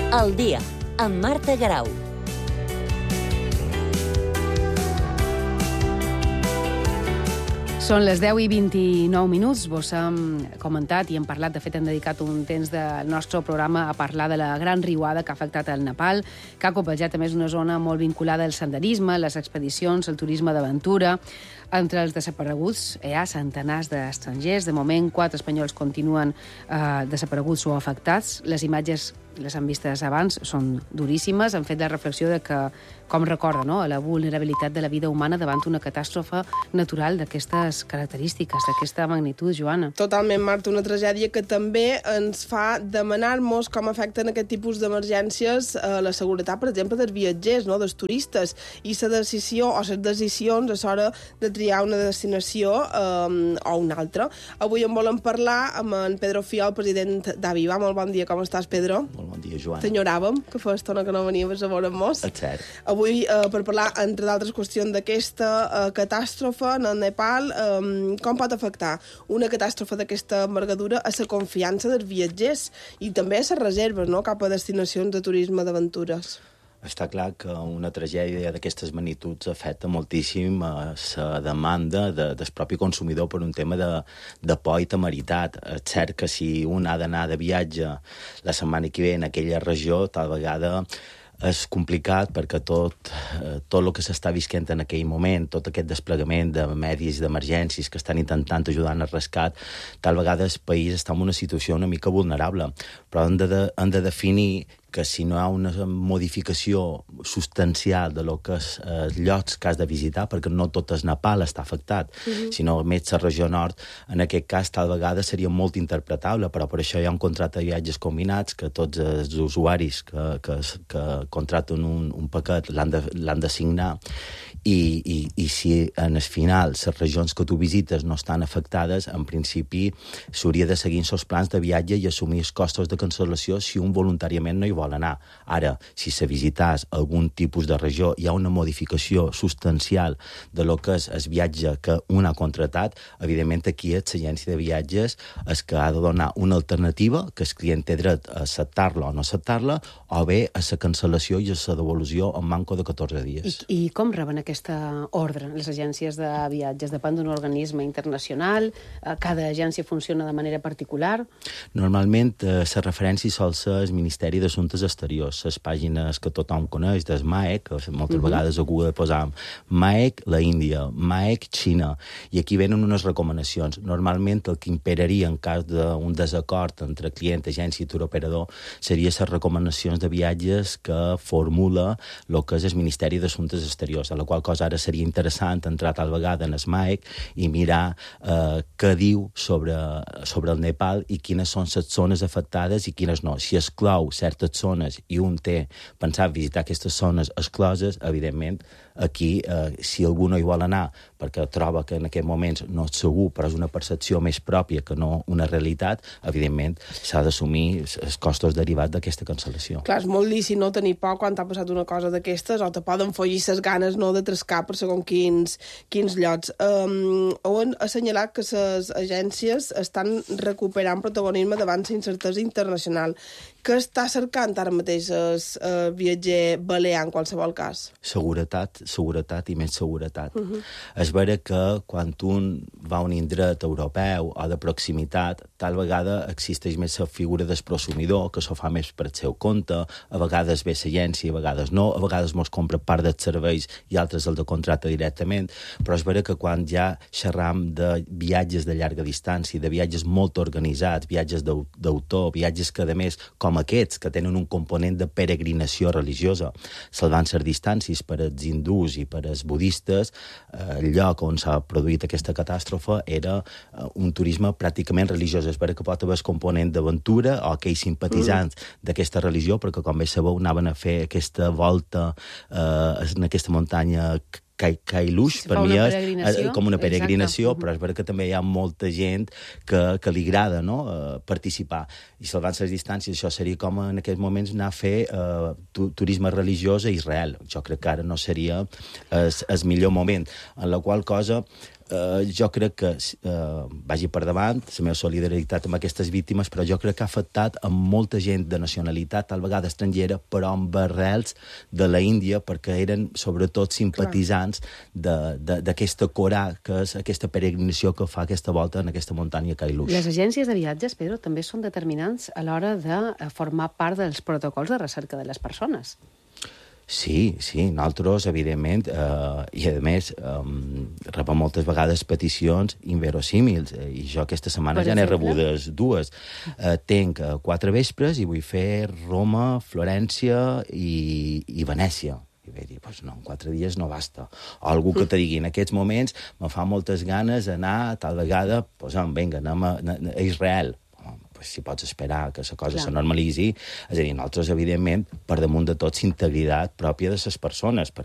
Al dia, amb Marta Garau. Són les 10:29. Vos hem comentat i hem parlat, de fet hem dedicat un temps del nostre programa a parlar de la gran riuada que ha afectat el Nepal, que ha colpejat a més una zona molt vinculada al senderisme, les expedicions, el turisme d'aventura. Entre els desapareguts hi ha centenars d'estrangers. De moment, 4 espanyols continuen desapareguts o afectats. Les imatges, les han vistes abans, són duríssimes. Han fet la reflexió de que, com recorda, no?, la vulnerabilitat de la vida humana davant una catàstrofe natural d'aquestes característiques, d'aquesta magnitud, Joana. Totalment, Marta, una tragèdia que també ens fa demanar-nos com afecten aquest tipus d'emergències la seguretat, per exemple, dels viatgers, no?, dels turistes, i la decisió o les decisions a l'hora de triar una destinació o una altra. Avui en volem parlar amb en Pedro Fiol, president d'Aviva. Molt bon dia, com estàs, Pedro? Molt bon dia, Joana. T'enyoràvem, que fa estona que no venies a veure'ns. És cert. Avui, per parlar, entre d'altres qüestions, d'aquesta catàstrofe en el Nepal, com pot afectar una catàstrofe d'aquesta envergadura a la confiança dels viatgers i també a les reserves, no?, cap a destinacions de turisme d'aventures. Està clar que una tragèdia d'aquestes magnituds afecta moltíssim a la demanda del propi consumidor per un tema de por i temeritat. És cert que si un ha d'anar de viatge la setmana que ve en aquella regió, tal vegada és complicat perquè tot el que s'està visquent en aquell moment, tot aquest desplegament de medis d'emergències que estan intentant ajudar en el rescat, tal vegada el país està en una situació una mica vulnerable. Però han de definir que si no hi ha una modificació substancial de lo que és els llocs que has de visitar, perquè no tot el Nepal està afectat, sinó més la regió nord, en aquest cas tal vegada seria molt interpretable, però per això hi ha un contracte de viatges combinats que tots els usuaris que contracten un paquet l'han de signar, i si en el final les regions que tu visites no estan afectades, en principi s'hauria de seguir els plans de viatge i assumir els costos de cancel·lació si un voluntàriament no hi vol anar. Ara, si se visités algun tipus de regió hi ha una modificació substancial de lo que és el viatge que un ha contratat, evidentment aquí és l'agència de viatges és que ha de donar una alternativa que el client té dret a acceptar-la o no acceptar-la, o bé a la cancel·lació i a la devolució en manco de 14 dies. I com reben aquesta ordre les agències de viatges? Depèn d'un organisme internacional? Cada agència funciona de manera particular? Normalment, la referència sol ser el Ministeri d'Assumptes Exteriors, les pàgines que tothom coneix, del MAEC, moltes vegades algú ha posat MAEC, la Índia, MAEC, Xina, i aquí venen unes recomanacions. Normalment, el que imperaria en cas d'un desacord entre client, agència i turoperador seria les recomanacions de viatges que formula el que és el Ministeri d'Assumptes Exteriors, a la qual cosa ara seria interessant entrar tal vegada en el MAEC i mirar què diu sobre el Nepal i quines són les zones afectades i quines no. Si exclou certes zones i un té pensat visitar aquestes zones excloses, evidentment, aquí, si algú no hi vol anar perquè troba que en aquests moments no és segur, però és una percepció més pròpia que no una realitat, evidentment s'ha d'assumir els costos derivats d'aquesta cancel·lació. Clar, és molt lícit no tenir por quan t'ha passat una cosa d'aquestes, o te poden follir ses ganes no de trescar per segons quins llocs. Han assenyalat que les agències estan recuperant protagonisme davant la incertesa internacional. Què està cercant ara mateix el viatger balear en qualsevol cas? Seguretat i més seguretat. És vera que quan un va a un indret europeu o de proximitat, tal vegada existeix més la figura del prosumidor, que s'ho fa més per el seu compte, a vegades ve l'agència, a vegades no, a vegades mos compra part dels serveis i altres el de contracte directament, però és vera que quan ja xerram de viatges de llarga distància, de viatges molt organitzats, viatges d'autor, viatges que, a més, com aquests, que tenen un component de peregrinació religiosa, salvant les distàncies per als hindús i per als budistes, el lloc on s'ha produït aquesta catàstrofe era un turisme pràcticament religiós. És vera que pot haver el component d'aventura o aquells simpatitzants d'aquesta religió, perquè, com bé sabeu, anaven a fer aquesta volta en aquesta muntanya Kailush, per mi és com una peregrinació, però és vera que també hi ha molta gent que li agrada, no?, participar. I salvant les distàncies, això seria com en aquests moments anar a fer turisme religiós a Israel. Jo crec que ara no seria el millor moment, en la qual cosa jo crec que vagi per davant la meva solidaritat amb aquestes víctimes, però jo crec que ha afectat a molta gent de nacionalitat, tal vegada estrangera, però amb arrels de la Índia, perquè eren sobretot simpatitzants d'aquesta Corà, que és aquesta peregrinació que fa aquesta volta en aquesta muntanya Kailash. Les agències de viatges, Pedro, també són determinants a l'hora de formar part dels protocols de recerca de les persones. Sí, nosaltres, evidentment, i a més, rebem moltes vegades peticions inverosímils, i jo aquesta setmana ja n'he rebudes 2. Tenc 4 vespres i vull fer Roma, Florència i Venècia. I vaig dir, pues no, en 4 dies no basta. O algú que te digui, en aquests moments me fa moltes ganes d'anar tal vegada, pues vinga, anem a Israel. Si pots esperar que la cosa se normalitzi. És a dir, nosaltres, evidentment, per damunt de tot, la integritat pròpia de les persones,